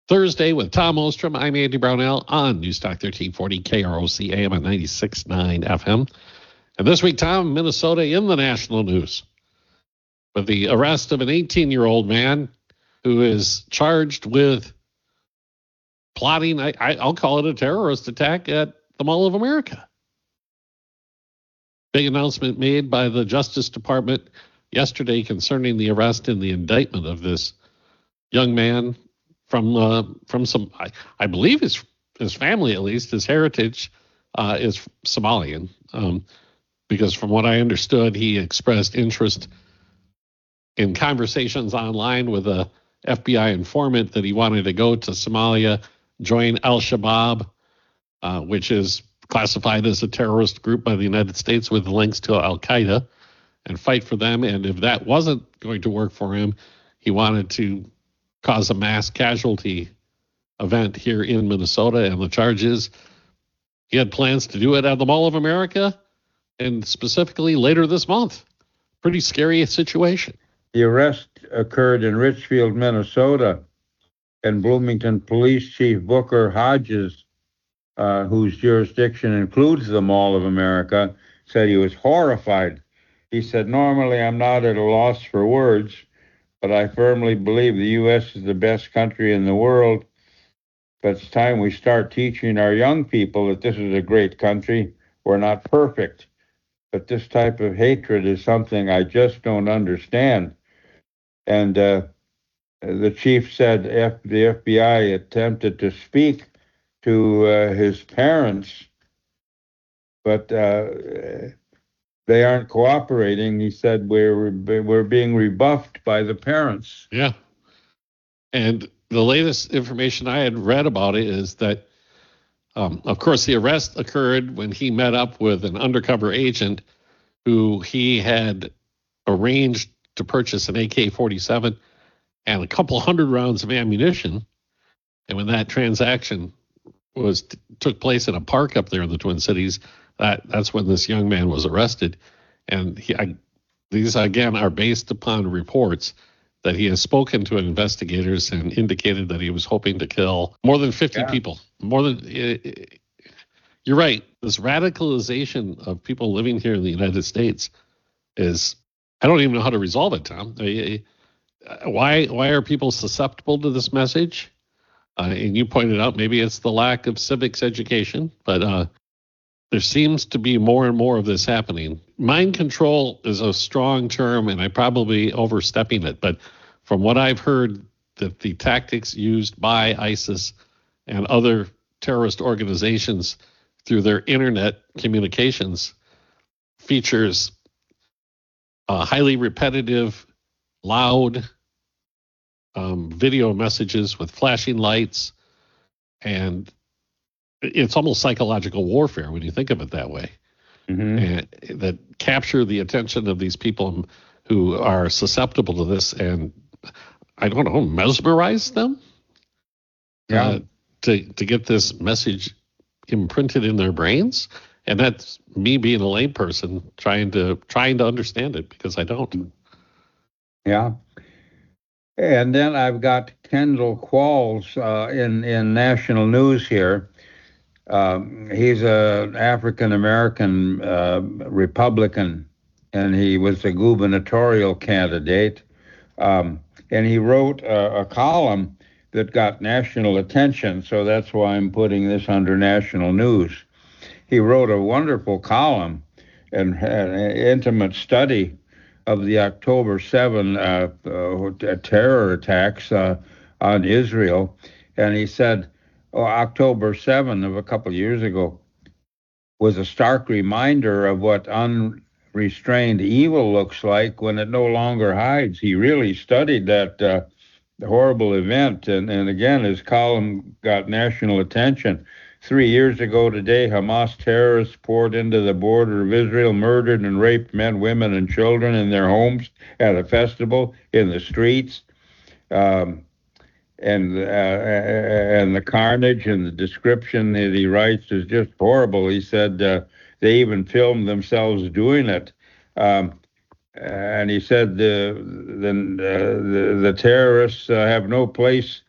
Thursday with Tom Ostrom. I'm Andy Brownell on Newstalk 1340 KROC AM at 96.9 FM. And this week, Tom, Minnesota in the national news with the arrest of an 18-year-old man who is charged with plotting, I'll call it a terrorist attack at the Mall of America. Big announcement made by the Justice Department yesterday concerning the arrest and the indictment of this young man from some, I believe his family, at least, his heritage is Somalian. Because from what I understood, he expressed interest in conversations online with a FBI informant that he wanted to go to Somalia, join Al-Shabaab, which is classified as a terrorist group by the United States with links to Al-Qaeda, and fight for them. And if that wasn't going to work for him, he wanted to cause a mass casualty event here in Minnesota. And the charge is he had plans to do it at the Mall of America, and specifically later this month. Pretty scary situation. The arrest occurred in Richfield, Minnesota, and Bloomington Police Chief Booker Hodges, whose jurisdiction includes the Mall of America, said he was horrified. He said, "Normally I'm not at a loss for words, but I firmly believe the U.S. is the best country in the world. But it's time we start teaching our young people that this is a great country. We're not perfect, but this type of hatred is something I just don't understand." And the chief said the FBI attempted to speak to his parents, but they aren't cooperating. He said we're being rebuffed by the parents. Yeah. And the latest information I had read about it is that, of course, the arrest occurred when he met up with an undercover agent who he had arranged to purchase an AK-47 and a couple hundred rounds of ammunition. And when that transaction took place in a park up there in the Twin Cities, that's when this young man was arrested. And these, again, are based upon reports that he has spoken to investigators and indicated that he was hoping to kill more than 50 people. You're right. This radicalization of people living here in the United States is, I don't even know how to resolve it, Tom. Why are people susceptible to this message? And you pointed out maybe it's the lack of civics education, but there seems to be more and more of this happening. Mind control is a strong term, and I'm probably overstepping it. But from what I've heard, that the tactics used by ISIS and other terrorist organizations through their internet communications features highly repetitive, loud video messages with flashing lights, and it's almost psychological warfare when you think of it that way. Mm-hmm. And that capture the attention of these people who are susceptible to this, and I don't know, mesmerize them. Yeah. To get this message imprinted in their brains, and that's me being a layperson trying to understand it, because I don't. Yeah. And then I've got Kendall Qualls in national news here. He's an African-American Republican, and he was a gubernatorial candidate. And he wrote a column that got national attention, so that's why I'm putting this under national news. He wrote a wonderful column and an intimate study of the October 7 terror attacks on Israel. And he said, October 7 of a couple of years ago was a stark reminder of what unrestrained evil looks like when it no longer hides. He really studied that horrible event. And again, his column got national attention. 3 years ago today, Hamas terrorists poured into the border of Israel, murdered and raped men, women, and children in their homes, at a festival, in the streets. And the carnage and the description that he writes is just horrible. He said they even filmed themselves doing it. And he said the terrorists have no place